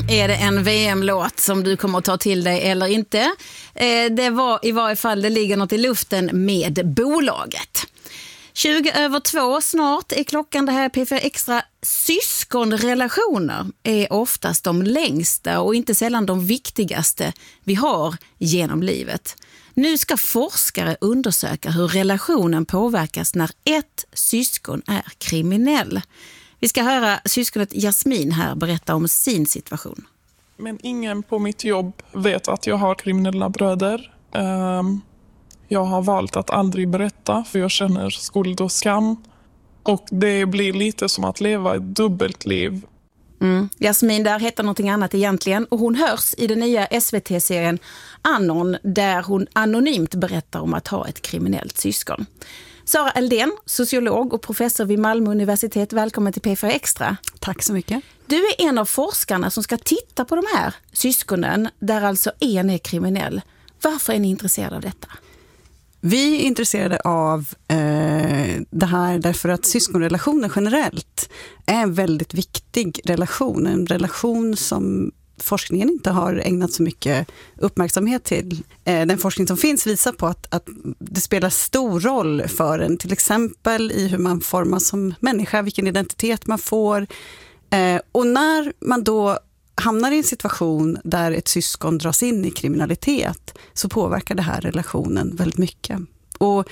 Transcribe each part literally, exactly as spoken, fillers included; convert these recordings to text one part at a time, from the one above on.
Är det en V M-låt som du kommer att ta till dig eller inte? Eh, det var i varje fall, det ligger något i luften med bolaget. tjugo över två snart är klockan, det här P fyra Extra. Syskonrelationer är oftast de längsta och inte sällan de viktigaste vi har genom livet. Nu ska forskare undersöka hur relationen påverkas när ett syskon är kriminell. Vi ska höra syskonet Jasmin här berätta om sin situation. Men ingen på mitt jobb vet att jag har kriminella bröder. Um, jag har valt att aldrig berätta för jag känner skuld och skam. Och det blir lite som att leva ett dubbelt liv. Mm. Jasmin där heter någonting annat egentligen och hon hörs i den nya S V T-serien Anon där hon anonymt berättar om att ha ett kriminellt syskon. Sara Eldén, sociolog och professor vid Malmö universitet. Välkommen till P fyra Extra. Tack så mycket. Du är en av forskarna som ska titta på de här syskonen där alltså en är kriminell. Varför är ni intresserade av detta? Vi är intresserade av eh, det här därför att syskonrelationer generellt är en väldigt viktig relation. En relation som forskningen inte har ägnat så mycket uppmärksamhet till. Eh, den forskning som finns visar på att, att det spelar stor roll för en, till exempel i hur man formas som människa, vilken identitet man får. Eh, och när man då hamnar i en situation där ett syskon dras in i kriminalitet så påverkar det här relationen väldigt mycket. Och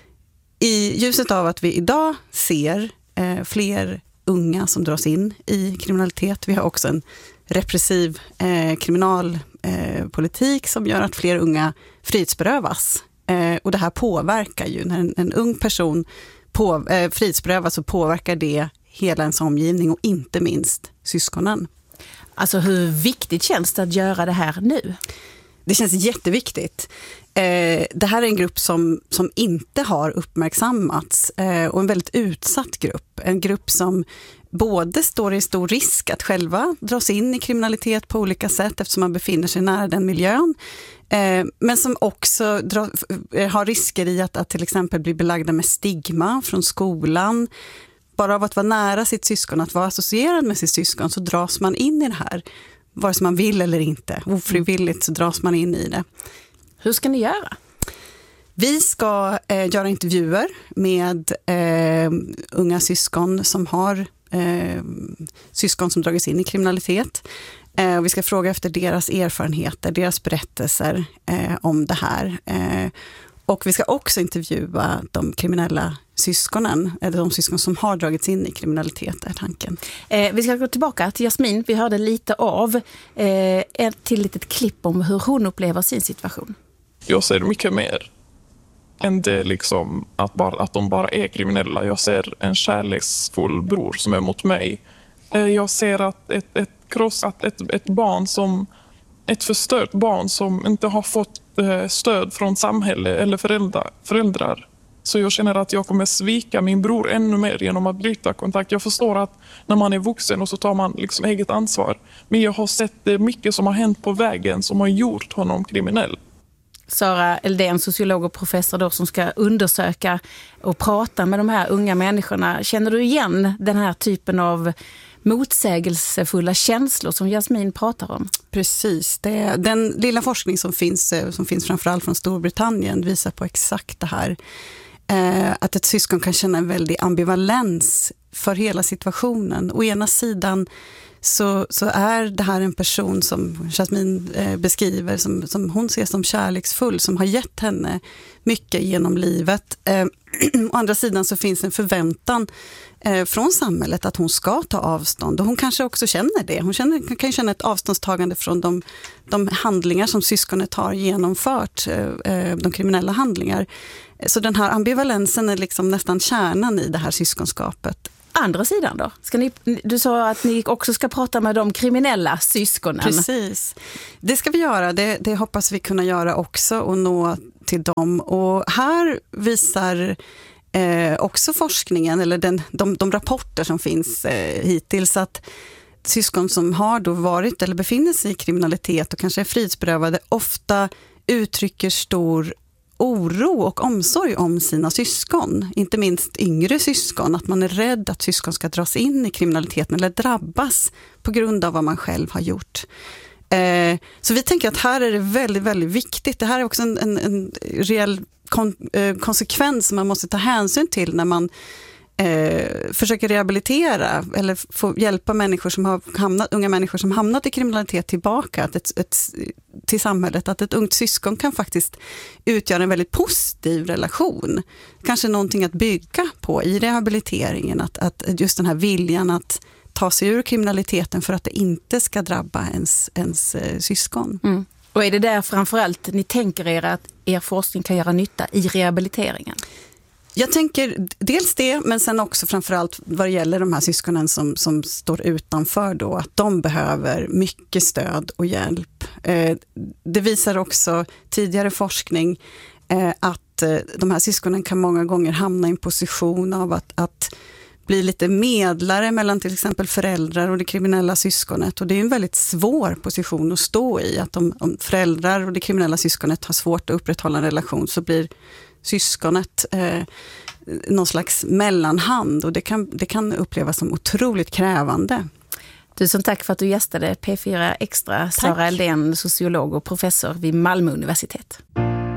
i ljuset av att vi idag ser eh, fler unga som dras in i kriminalitet, vi har också en repressiv eh, kriminalpolitik eh, som gör att fler unga frihetsberövas. Eh, och det här påverkar ju, när en, en ung person på, eh, frihetsberövas så påverkar det hela ens omgivning och inte minst syskonen. Alltså hur viktigt känns det att göra det här nu? Det känns jätteviktigt. Eh, det här är en grupp som, som inte har uppmärksammats eh, och en väldigt utsatt grupp. En grupp som både står i stor risk att själva dras in i kriminalitet på olika sätt eftersom man befinner sig nära den miljön. Eh, men som också dra, har risker i att, att till exempel bli belagda med stigma från skolan. Bara av att vara nära sitt syskon, att vara associerad med sitt syskon så dras man in i det här. Vare sig man vill eller inte. Ofrivilligt så dras man in i det. Hur ska ni göra? Vi ska eh, göra intervjuer med eh, unga syskon som har eh, syskon som dragits in i kriminalitet. Eh, och vi ska fråga efter deras erfarenheter, deras berättelser eh, om det här. Eh, och vi ska också intervjua de kriminella syskonen, eller de syskon som har dragits in i kriminalitet är tanken. Eh, vi ska gå tillbaka till Jasmin. Vi hörde lite av eh, ett till litet klipp om hur hon upplever sin situation. Jag ser mycket mer än det liksom att, bara, att de bara är kriminella. Jag ser en kärleksfull bror som är mot mig. Eh, jag ser att ett, ett krossat, ett, ett barn som ett förstört barn som inte har fått eh, stöd från samhälle eller föräldrar, föräldrar. Så jag känner att jag kommer svika min bror ännu mer genom att bryta kontakt. Jag förstår att när man är vuxen och så tar man liksom eget ansvar. Men jag har sett det mycket som har hänt på vägen som har gjort honom kriminell. Sara Eldén, sociolog och professor då, som ska undersöka och prata med de här unga människorna. Känner du igen den här typen av motsägelsefulla känslor som Jasmin pratar om? Precis. Det, den lilla forskning som finns, som finns framförallt från Storbritannien visar på exakt det här. Eh, att ett syskon kan känna en väldig ambivalens för hela situationen. Å ena sidan så, så är det här en person som Jasmin eh, beskriver som, som hon ser som kärleksfull, som har gett henne mycket genom livet. Eh, å andra sidan så finns en förväntan eh, från samhället att hon ska ta avstånd. Och hon kanske också känner det. Hon känner, kan känna ett avståndstagande från de, de handlingar som syskonet har genomfört, eh, de kriminella handlingar. Så den här ambivalensen är liksom nästan kärnan i det här syskonskapet. Andra sidan då? Ska ni, du sa att ni också ska prata med de kriminella syskonen. Precis. Det ska vi göra. Det, det hoppas vi kunna göra också och nå till dem. Och här visar eh, också forskningen, eller den, de, de rapporter som finns eh, hittills, att syskon som har då varit eller befinner sig i kriminalitet och kanske är frihetsberövade ofta uttrycker stor oro och omsorg om sina syskon, inte minst yngre syskon, att man är rädd att syskon ska dras in i kriminaliteten eller drabbas på grund av vad man själv har gjort. Eh, så vi tänker att här är det väldigt, väldigt viktigt. Det här är också en, en, en reell kon, eh, konsekvens som man måste ta hänsyn till när man Eh, försöker rehabilitera eller få hjälpa människor som har hamnat, unga människor som hamnat i kriminalitet tillbaka att ett, ett, till samhället, att ett ungt syskon kan faktiskt utgöra en väldigt positiv relation. Kanske någonting att bygga på i rehabiliteringen, att, att just den här viljan att ta sig ur kriminaliteten för att det inte ska drabba ens, ens eh, syskon. Mm. Och är det där framförallt ni tänker er att er forskning kan göra nytta i rehabiliteringen? Jag tänker dels det, men sen också framförallt vad det gäller de här syskonen som, som står utanför då, att de behöver mycket stöd och hjälp. Eh, det visar också tidigare forskning eh, att eh, de här syskonen kan många gånger hamna i en position av att, att bli lite medlare mellan till exempel föräldrar och det kriminella syskonet. Och det är en väldigt svår position att stå i, att om, om föräldrar och det kriminella syskonet har svårt att upprätthålla en relation så blir syskonet eh, någon slags mellanhand och det kan, det kan upplevas som otroligt krävande. Tusen tack för att du gästade P fyra Extra, Sara Eldén, sociolog och professor vid Malmö universitet.